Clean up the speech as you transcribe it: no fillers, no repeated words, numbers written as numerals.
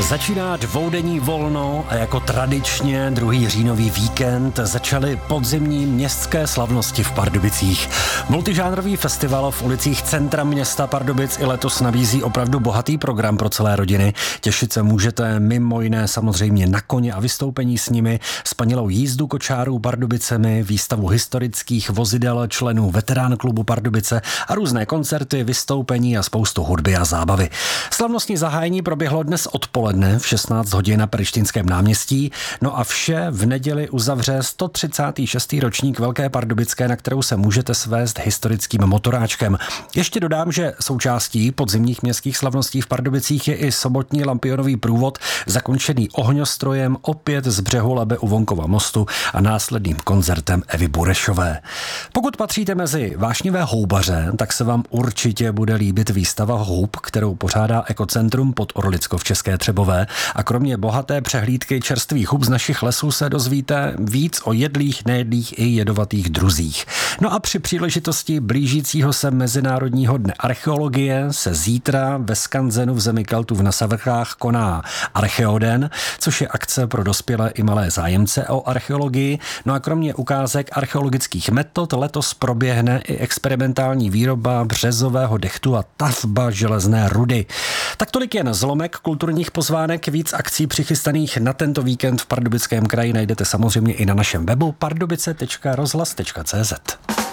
Začíná dvoudenní volno a jako tradičně druhý říjnový víkend začaly podzimní městské slavnosti v Pardubicích. Multižánrový festival v ulicích centra města Pardubic i letos nabízí opravdu bohatý program pro celé rodiny. Těšit se můžete mimo jiné samozřejmě na koně a vystoupení s nimi, spanilou jízdu kočárů Pardubicemi, výstavu historických vozidel členů veterán klubu Pardubice a různé koncerty, vystoupení a spoustu hudby a zábavy. Slavnostní zahájení proběhlo dnes odpoledne v 16 hodin na Perištinském náměstí, no a vše v neděli uzavře 136. ročník Velké Pardubické, na kterou se můžete svést historickým motoráčkem. Ještě dodám, že součástí podzimních městských slavností v Pardubicích je i sobotní lampionový průvod, zakončený ohňostrojem opět z břehu Labe u Vonkova mostu a následným koncertem Evy Burešové. Pokud patříte mezi vášnivé houbaře, tak se vám určitě bude líbit výstava houb, kterou pořádá Ekocentrum pod Orlicko v České Třebové. A kromě bohaté přehlídky čerstvých hub z našich lesů se dozvíte víc o jedlých, nejedlých i jedovatých druzích. No a při příležitosti blížícího se Mezinárodního dne archeologie se zítra ve Skanzenu v zemi Keltů v Nasavrchách koná Archeoden, což je akce pro dospělé i malé zájemce o archeologii. No a kromě ukázek archeologických metod letos proběhne i experimentální výroba březového dechtu a tavba železné rudy. Tak tolik jen zlomek kulturních pozvánek. Víc akcí přichystaných na tento víkend v Pardubickém kraji najdete samozřejmě i na našem webu pardubice.rozhlas.cz.